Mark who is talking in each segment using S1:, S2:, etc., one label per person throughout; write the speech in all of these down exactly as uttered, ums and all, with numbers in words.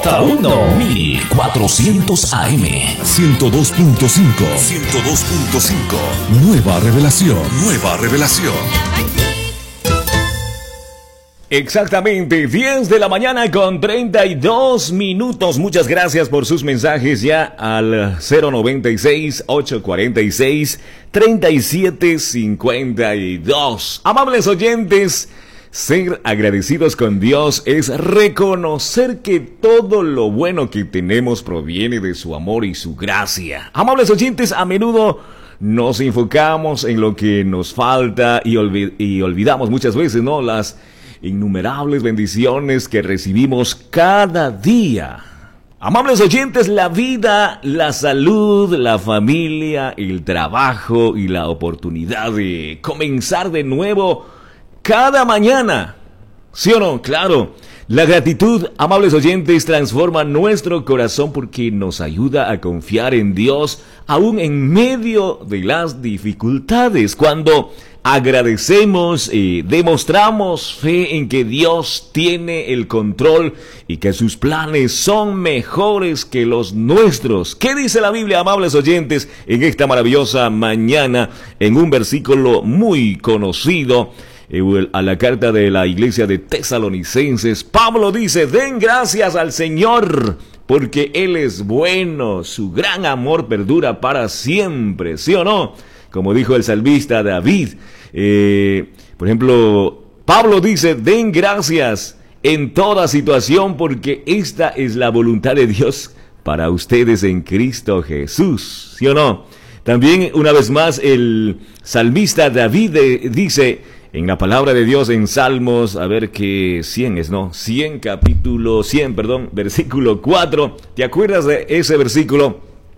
S1: uno mil cuatrocientos A M ciento dos punto cinco ciento dos punto cinco Nueva revelación, nueva revelación.
S2: Exactamente, diez de la mañana con treinta y dos minutos. Muchas gracias por sus mensajes ya al cero noventa y seis, ochocientos cuarenta y seis, treinta y siete cincuenta y dos. Amables oyentes, ser agradecidos con Dios es reconocer que todo lo bueno que tenemos proviene de su amor y su gracia. Amables oyentes, a menudo nos enfocamos en lo que nos falta y, olvid- y olvidamos muchas veces, ¿no?, las innumerables bendiciones que recibimos cada día. Amables oyentes, la vida, la salud, la familia, el trabajo y la oportunidad de comenzar de nuevo cada mañana. ¿Sí o no? Claro. La gratitud, amables oyentes, transforma nuestro corazón porque nos ayuda a confiar en Dios aún en medio de las dificultades. Cuando agradecemos y demostramos fe en que Dios tiene el control y que sus planes son mejores que los nuestros. ¿Qué dice la Biblia, amables oyentes, en esta maravillosa mañana? En un versículo muy conocido, a la carta de la iglesia de Tesalonicenses, Pablo dice: den gracias al Señor, porque Él es bueno, su gran amor perdura para siempre. ¿Sí o no? Como dijo el salmista David, eh, por ejemplo, Pablo dice: den gracias en toda situación, porque esta es la voluntad de Dios para ustedes en Cristo Jesús. ¿Sí o no? También, una vez más, el salmista David eh, dice en la palabra de Dios en Salmos, a ver qué cien es, ¿no? cien, capítulo cien, perdón, versículo cuatro. ¿Te acuerdas de ese versículo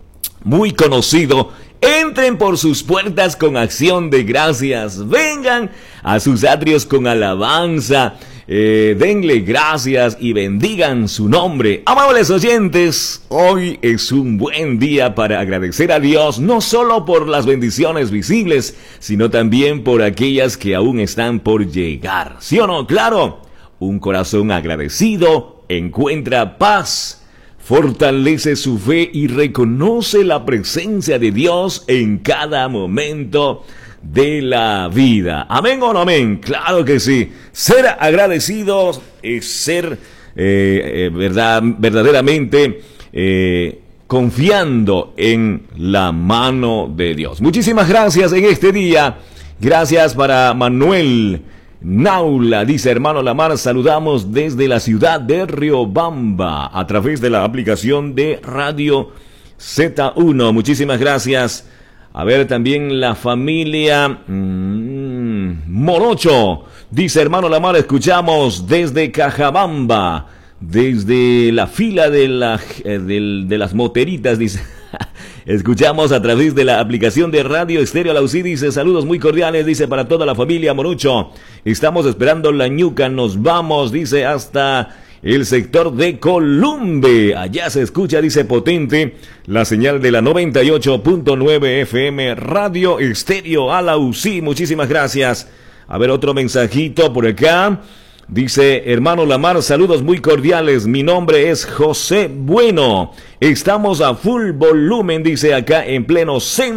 S2: muy conocido? Entren por sus puertas con acción de gracias, vengan a sus atrios con alabanza, eh, denle gracias y bendigan su nombre. Amables oyentes, hoy es un buen día para agradecer a Dios, no solo por las bendiciones visibles, sino también por aquellas que aún están por llegar. ¿Sí o no? Claro, un corazón agradecido encuentra paz, fortalece su fe y reconoce la presencia de Dios en cada momento de la vida. ¿Amén o no amén? Claro que sí. Ser agradecidos es ser eh, eh, verdad, verdaderamente eh, confiando en la mano de Dios. Muchísimas gracias en este día. Gracias para Manuel Naula, dice: hermano Lamar, saludamos desde la ciudad de Riobamba a través de la aplicación de Radio Z uno. Muchísimas gracias. A ver, también la familia mmm, Morocho dice: hermano Lamar, escuchamos desde Cajabamba, desde la fila de, la, eh, de, de las moteritas, dice. Escuchamos a través de la aplicación de Radio Estéreo Lausí, dice: saludos muy cordiales, dice, para toda la familia Morucho. Estamos esperando la ñuca, nos vamos, dice, hasta el sector de Columbe. Allá se escucha, dice, potente la señal de la noventa y ocho punto nueve F M Radio Estéreo Lausí. Muchísimas gracias. A ver, otro mensajito por acá. Dice: hermano Lamar, saludos muy cordiales, mi nombre es José Bueno, estamos a full volumen, dice, acá en pleno centro